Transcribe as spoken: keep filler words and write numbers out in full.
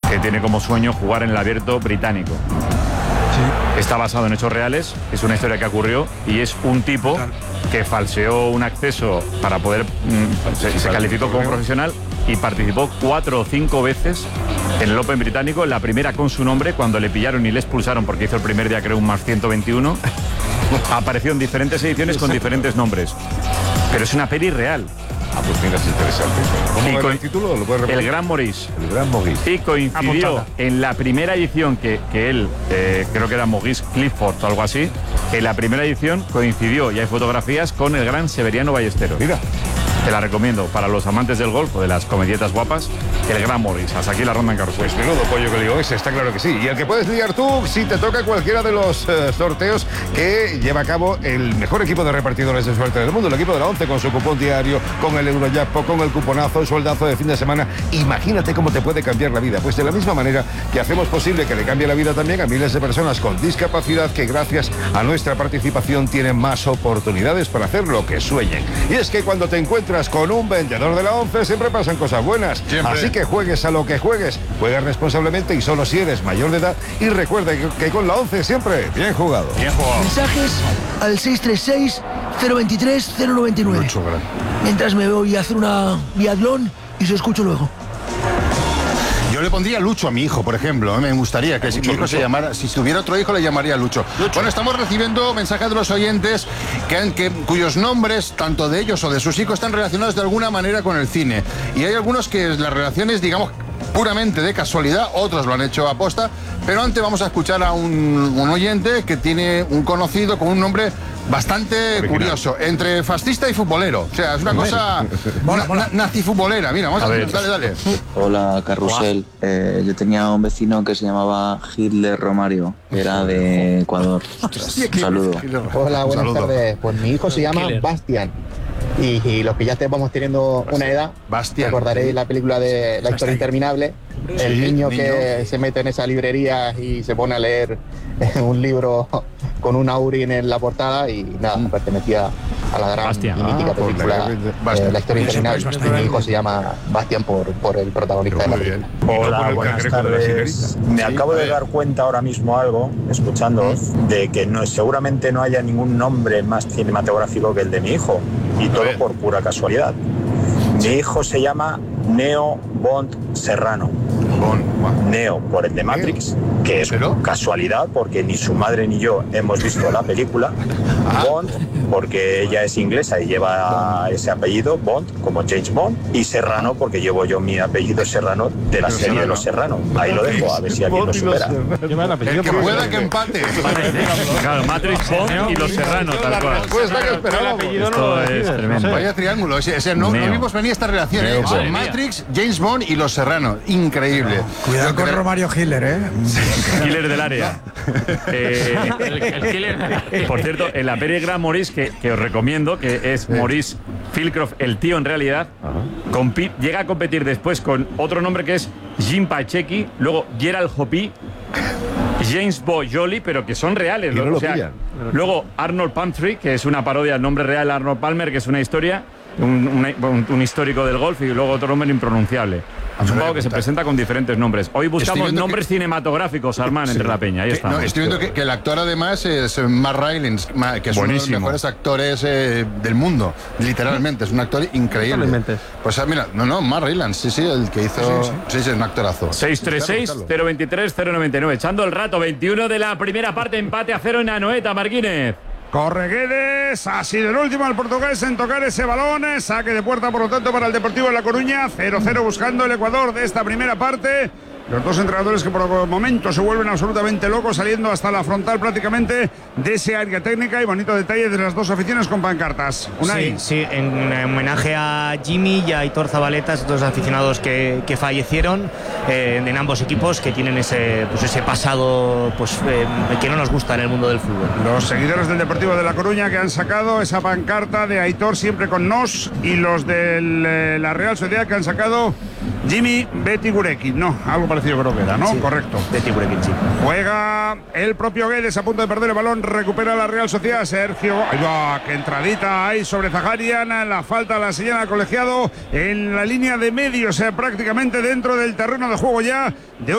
que tiene como sueño jugar en el Abierto británico. Sí. Está basado en hechos reales, es una historia que ocurrió y es un tipo que falseó un acceso para poder... Mmm, se, se calificó como profesional y participó cuatro o cinco veces en el Open británico, la primera con su nombre, cuando le pillaron y le expulsaron porque hizo el primer día, creo, un más ciento veintiuno. Apareció en diferentes ediciones con diferentes nombres. Pero es una peli real. Ah, pues mira, es interesante. ¿Cómo es el título? ¿Lo puedes repetir? El Gran Maurice. El Gran Maurice. Y coincidió Apuntada. en la primera edición que, que él, eh, creo que era Maurice Clifford o algo así, en la primera edición coincidió, y hay fotografías, con el gran Severiano Ballesteros. Mira. Te la recomiendo para los amantes del golf o de las comedietas guapas, el Gran Maurice. Hasta aquí la ronda en carrusel. Pues menudo pollo que lío ese, está claro que sí. Y el que puedes liar tú si te toca cualquiera de los uh, sorteos que lleva a cabo el mejor equipo de repartidores de suerte del mundo, el equipo de la ONCE, con su cupón diario, con el Eurojackpot, con el cuponazo, el sueldazo de fin de semana. Imagínate cómo te puede cambiar la vida. Pues de la misma manera que hacemos posible que le cambie la vida también a miles de personas con discapacidad que gracias a nuestra participación tienen más oportunidades para hacer lo que sueñen. Y es que cuando te encuentras con un vendedor de la ONCE siempre pasan cosas buenas. Siempre. Así que juegues a lo que juegues, juega responsablemente y solo si eres mayor de edad. Y recuerda que, que con la ONCE siempre bien jugado. Bien jugado. Mensajes al seis tres seis, cero veintitrés, cero noventa y nueve. Mucho grande. Mientras me voy a hacer una biatlón y se escucho luego. Yo le pondría Lucho a mi hijo, por ejemplo. Me gustaría que si mi hijo se llamara, si tuviera otro hijo le llamaría Lucho. Lucho. Bueno, estamos recibiendo mensajes de los oyentes que, que, cuyos nombres, tanto de ellos o de sus hijos, están relacionados de alguna manera con el cine. Y hay algunos que las relaciones, digamos, puramente de casualidad, otros lo han hecho a posta. Pero antes vamos a escuchar a un, un oyente que tiene un conocido con un nombre bastante original, curioso, entre fascista y futbolero. O sea, es una cosa na, na, nazifutbolera. Mira, vamos a, a ver, dale, dale. Hola, Carrusel. Eh, yo tenía un vecino que se llamaba Hitler Romario, era de Ecuador. Un saludo. Hola, buenas saludo. tardes. Pues mi hijo se llama Killer. Bastian. Y, y los que ya te vamos teniendo una edad, Bastian. recordaréis la película de La historia interminable. El Sí, niño, niño que se mete en esa librería y se pone a leer un libro con un Aurin en la portada y nada, pertenecía a la gran Bastian. y mítica Ah, por película la- eh, Bastian. La historia interminable. Mi hijo se llama Bastian por, por el protagonista de la Muy película. bien. Y no por Hola, el buenas cangrejo de la tardes. sirenita. Me acabo de dar cuenta ahora mismo algo, escuchándoos, de que no, seguramente no haya ningún nombre más cinematográfico que el de mi hijo. Y todo ver. por pura casualidad. Mi hijo se llama Neo Bond Serrano. Neo por el de Matrix, que es ¿Pero? casualidad porque ni su madre ni yo hemos visto la película. Bond porque ella es inglesa y lleva ese apellido, Bond, como James Bond. Y Serrano porque llevo yo mi apellido Serrano de la Pero serie de Serrano. los Serrano. Ahí lo dejo, a ver si alguien lo supera. El que pueda que empate. Claro, Matrix, Bond y Los Serranos, tal cual. Respuesta que esperábamos. Esto es tremendo. Vaya triángulo. Ese, ese, no, no Neo. vimos venir esta relación. ¿eh? Neo, madre mía. Matrix, James Bond y Los Serranos. Increíble. Cuidado Yo con creo- Romario Hitler, ¿eh? Killer del área. Eh, El, el killer. por cierto, en la peli Gran Maurice, que, que os recomiendo, que es Maurice Philcroft, el tío en realidad, compi- llega a competir después con otro nombre que es Jim Pacheco, luego Gerald Hopi, James Boyoli, pero que son reales. Y no ¿no? lo O sea, pillan. luego Arnold Palmer, que es una parodia del nombre real de Arnold Palmer, que es una historia, un, un- un histórico del golf, y luego otro nombre impronunciable. Es un pavo que se presenta con diferentes nombres. Hoy buscamos viendo nombres que- cinematográficos, Armán, entre la peña. Ahí Que- estamos. no, estoy viendo que, que el actor además es eh, Matt Rylance, ma- que es uno de Buenísimo. los mejores actores eh, del mundo, literalmente, es un actor increíble. Pues ah, mira, no, no, Matt Rylance, sí, sí, el que hizo, sí, sí, es un actorazo. seis tres seis, cero veintitrés, cero noventa y nueve. Echando el rato, veintiuno de la primera parte, empate a cero en Anoeta, Marquínez. Corre Guedes, ha sido el último al portugués en tocar ese balón, saque de puerta por lo tanto para el Deportivo de La Coruña, cero cero buscando el Ecuador de esta primera parte. Los dos entrenadores que por el momento se vuelven absolutamente locos, saliendo hasta la frontal prácticamente de ese área técnica, y bonito detalle de las dos aficiones con pancartas. Unai. Sí, sí, en homenaje a Jimmy y a Aitor Zabaleta, dos aficionados que, que fallecieron eh, en ambos equipos, que tienen ese, pues ese pasado pues, eh, que no nos gusta en el mundo del fútbol. Los seguidores del Deportivo de La Coruña que han sacado esa pancarta de Aitor siempre con nos, y los de la Real Sociedad que han sacado Jimmy Betty Gurekin. No, algo parecido creo que era, ¿no? Sí, correcto. Betty Gurekin, sí. Juega el propio Guedes a punto de perder el balón, recupera la Real Sociedad. Sergio, ahí va, qué entradita hay sobre Zaharian, la falta la señala al colegiado en la línea de medios, o sea, prácticamente dentro del terreno de juego ya de